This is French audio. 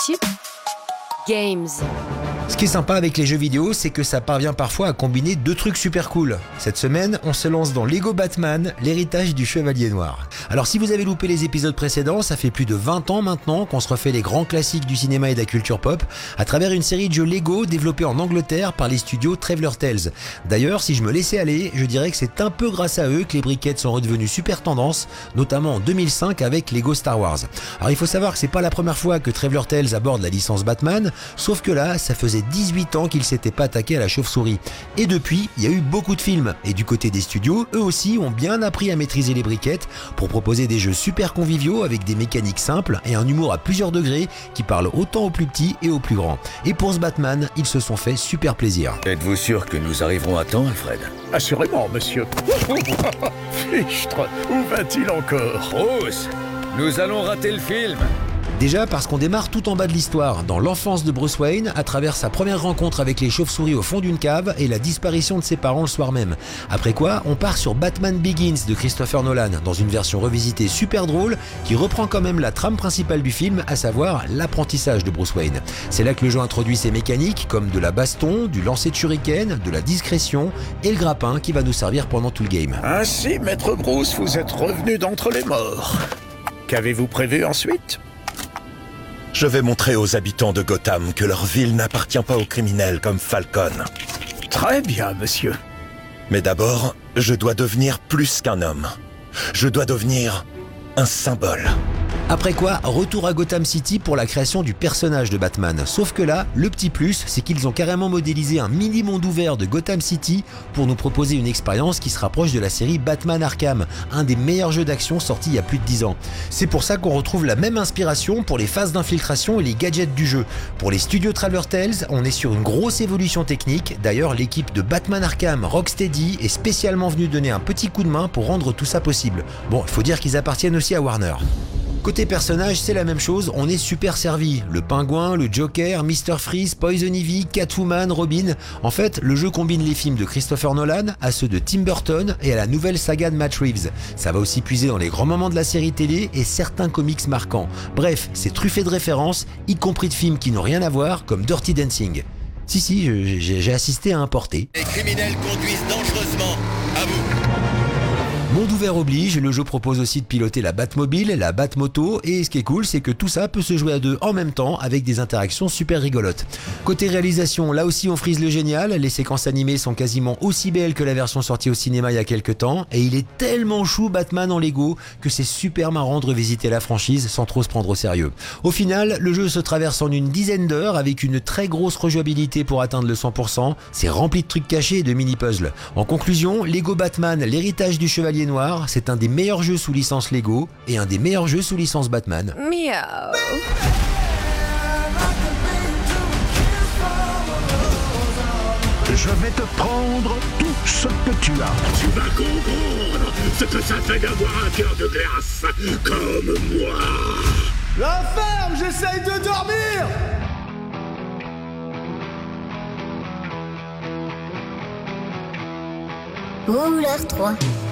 actu, Games. Ce qui est sympa avec les jeux vidéo, c'est que ça parvient parfois à combiner deux trucs super cool. Cette semaine, on se lance dans Lego Batman, l'héritage du Chevalier Noir. Alors si vous avez loupé les épisodes précédents, ça fait plus de 20 ans maintenant qu'on se refait les grands classiques du cinéma et de la culture pop à travers une série de jeux Lego développés en Angleterre par les studios Traveller Tales. D'ailleurs, si je me laissais aller, je dirais que c'est un peu grâce à eux que les briquettes sont redevenues super tendance, notamment en 2005 avec Lego Star Wars. Alors il faut savoir que c'est pas la première fois que Traveller Tales aborde la licence Batman, sauf que là, ça faisait 18 ans qu'ils s'étaient pas attaqués à la chauve-souris. Et depuis, il y a eu beaucoup de films. Et du côté des studios, eux aussi ont bien appris à maîtriser les briquettes pour proposer des jeux super conviviaux avec des mécaniques simples et un humour à plusieurs degrés qui parle autant aux plus petits et aux plus grands. Et pour ce Batman, ils se sont fait super plaisir. Êtes-vous sûr que nous arriverons à temps, Alfred? Assurément, monsieur. Fichtre, où va-t-il encore? Bruce, nous allons rater le film. Déjà parce qu'on démarre tout en bas de l'histoire, dans l'enfance de Bruce Wayne, à travers sa première rencontre avec les chauves-souris au fond d'une cave et la disparition de ses parents le soir même. Après quoi, on part sur Batman Begins de Christopher Nolan, dans une version revisitée super drôle qui reprend quand même la trame principale du film, à savoir l'apprentissage de Bruce Wayne. C'est là que le jeu introduit ses mécaniques comme de la baston, du lancer de shuriken, de la discrétion et le grappin qui va nous servir pendant tout le game. Ainsi, maître Bruce, vous êtes revenu d'entre les morts. Qu'avez-vous prévu ensuite? Je vais montrer aux habitants de Gotham que leur ville n'appartient pas aux criminels comme Falcon. Très bien, monsieur. Mais d'abord, je dois devenir plus qu'un homme. Je dois devenir un symbole. Après quoi, retour à Gotham City pour la création du personnage de Batman. Sauf que là, le petit plus, c'est qu'ils ont carrément modélisé un mini-monde ouvert de Gotham City pour nous proposer une expérience qui se rapproche de la série Batman Arkham, un des meilleurs jeux d'action sortis il y a plus de 10 ans. C'est pour ça qu'on retrouve la même inspiration pour les phases d'infiltration et les gadgets du jeu. Pour les studios Traveller Tales, on est sur une grosse évolution technique. D'ailleurs, l'équipe de Batman Arkham, Rocksteady, est spécialement venue donner un petit coup de main pour rendre tout ça possible. Bon, il faut dire qu'ils appartiennent aussi à Warner. Côté personnage, c'est la même chose, on est super servi. Le Pingouin, le Joker, Mr. Freeze, Poison Ivy, Catwoman, Robin. En fait, le jeu combine les films de Christopher Nolan à ceux de Tim Burton et à la nouvelle saga de Matt Reeves. Ça va aussi puiser dans les grands moments de la série télé et certains comics marquants. Bref, c'est truffé de références, y compris de films qui n'ont rien à voir, comme Dirty Dancing. Si, j'ai assisté à un porté. Les criminels conduisent dangereusement. À vous. Monde ouvert oblige, le jeu propose aussi de piloter la Batmobile, la Batmoto, et ce qui est cool, c'est que tout ça peut se jouer à deux en même temps avec des interactions super rigolotes. Côté réalisation, là aussi on frise le génial, les séquences animées sont quasiment aussi belles que la version sortie au cinéma il y a quelques temps, et il est tellement chou Batman en Lego que c'est super marrant de revisiter la franchise sans trop se prendre au sérieux. Au final, le jeu se traverse en une dizaine d'heures avec une très grosse rejouabilité pour atteindre le 100%, c'est rempli de trucs cachés et de mini-puzzles. En conclusion, Lego Batman, l'héritage du Chevalier Noir, c'est un des meilleurs jeux sous licence Lego et un des meilleurs jeux sous licence Batman. Miaou. Je vais te prendre tout ce que tu as. Tu vas comprendre ce que ça fait d'avoir un cœur de glace comme moi. La ferme, j'essaye de dormir. Rouleur 3.